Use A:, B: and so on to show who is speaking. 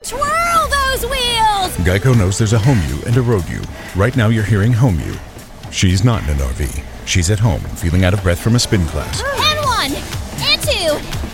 A: Twirl those wheels!
B: Geico knows there's a home you and a road you. Right now you're hearing home you. She's not in an RV. She's at home, feeling out of breath from a spin class.